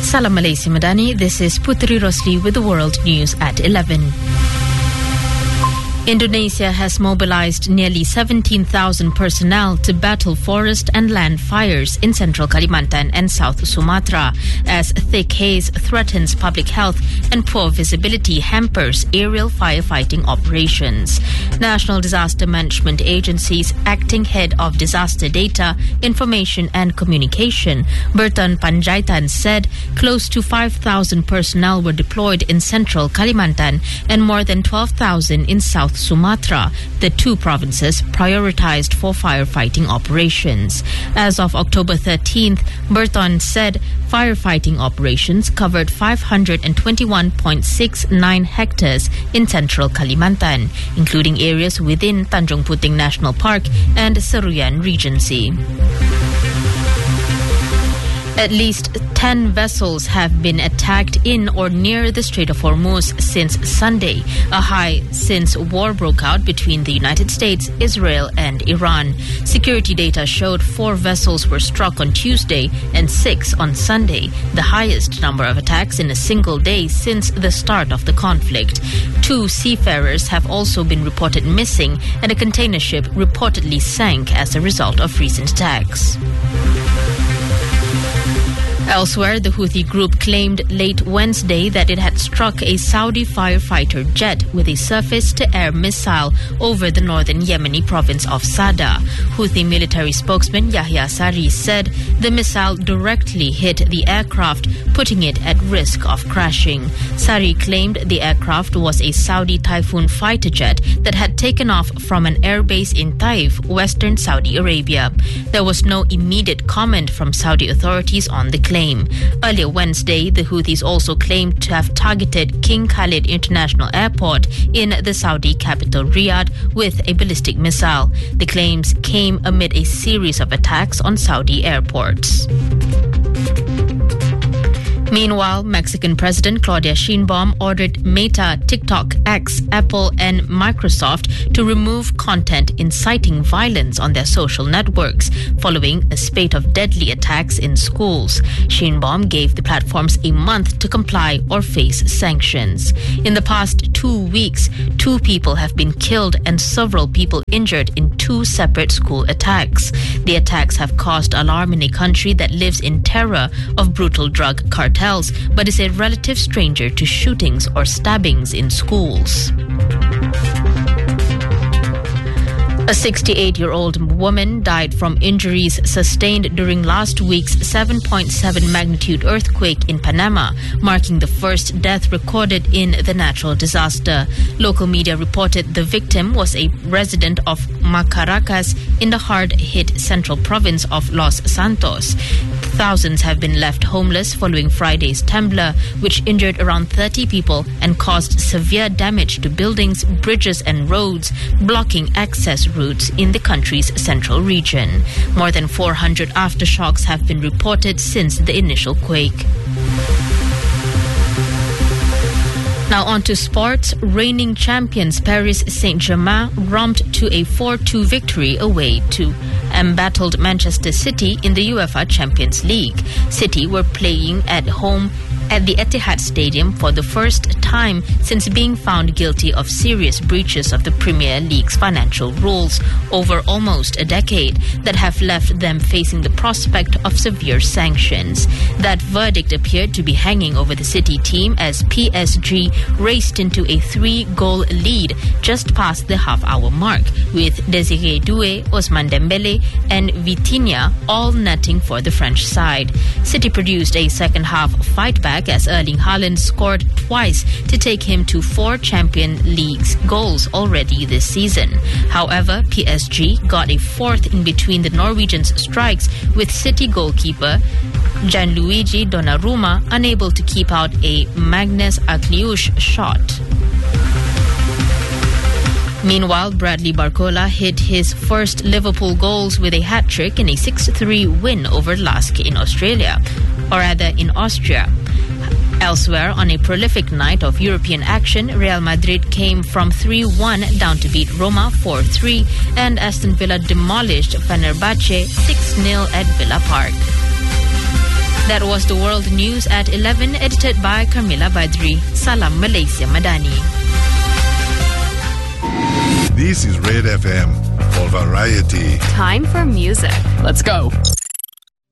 Salam Malaysia Madani, this is Putri Rosli with the World News at 11. Indonesia has mobilized nearly 17,000 personnel to battle forest and land fires in central Kalimantan and South Sumatra as thick haze threatens public health and poor visibility hampers aerial firefighting operations. National Disaster Management Agency's acting head of Disaster Data, Information and Communication, Berton Panjaitan, said close to 5,000 personnel were deployed in central Kalimantan and more than 12,000 in South Sumatra, the two provinces prioritized for firefighting operations. As of October 13th, Berton said firefighting operations covered 521.69 hectares in central Kalimantan, including areas within Tanjung Puting National Park and Seruyan Regency. At least 10 vessels have been attacked in or near the Strait of Hormuz since Sunday, a high since war broke out between the United States, Israel and Iran. Security data showed 4 vessels were struck on Tuesday and 6 on Sunday, the highest number of attacks in a single day since the start of the conflict. 2 seafarers have also been reported missing, and a container ship reportedly sank as a result of recent attacks. Elsewhere, the Houthi group claimed late Wednesday that it had struck a Saudi firefighter jet with a surface-to-air missile over the northern Yemeni province of Sada. Houthi military spokesman Yahya Sari said the missile directly hit the aircraft, putting it at risk of crashing. Sari claimed the aircraft was a Saudi Typhoon fighter jet that had taken off from an airbase in Taif, western Saudi Arabia. There was no immediate comment from Saudi authorities on the claim. Earlier Wednesday, the Houthis also claimed to have targeted King Khalid International Airport in the Saudi capital Riyadh with a ballistic missile. The claims came amid a series of attacks on Saudi airports. Meanwhile, Mexican President Claudia Sheinbaum ordered Meta, TikTok, X, Apple and Microsoft to remove content inciting violence on their social networks following a spate of deadly attacks in schools. Sheinbaum gave the platforms a month to comply or face sanctions. In the past 2 weeks, 2 people have been killed and several people injured in 2 separate school attacks. The attacks have caused alarm in a country that lives in terror of brutal drug cartels, but is a relative stranger to shootings or stabbings in schools. A 68-year-old woman died from injuries sustained during last week's 7.7 magnitude earthquake in Panama, marking the first death recorded in the natural disaster. Local media reported the victim was a resident of Macaracas in the hard-hit central province of Los Santos. Thousands have been left homeless following Friday's temblor, which injured around 30 people and caused severe damage to buildings, bridges and roads, blocking access routes in the country's central region. More than 400 aftershocks have been reported since the initial quake. Now on to sports. Reigning champions Paris Saint-Germain romped to a 4-2 victory away to embattled Manchester City in the UEFA Champions League. City were playing at home at the Etihad Stadium for the first time since being found guilty of serious breaches of the Premier League's financial rules over almost a decade that have left them facing the prospect of severe sanctions. That verdict appeared to be hanging over the City team as PSG raced into a 3-goal lead just past the half-hour mark, with Desiré Doué, Ousmane Dembélé and Vitinha all netting for the French side. City produced a second-half fight-back as Erling Haaland scored twice to take him to 4 Champions League goals already this season. However, PSG got a 4th in between the Norwegians' strikes, with City goalkeeper Gianluigi Donnarumma unable to keep out a Magnus Akliouche shot. Meanwhile, Bradley Barcola hit his first Liverpool goals with a hat-trick in a 6-3 win over Lask in Australia, or rather in Austria. Elsewhere, on a prolific night of European action, Real Madrid came from 3-1 down to beat Roma 4-3, and Aston Villa demolished Fenerbahce 6-0 at Villa Park. That was the world news at 11, edited by Carmila Badri. Salam Malaysia Madani. This is Red FM for variety. Time for music. Let's go.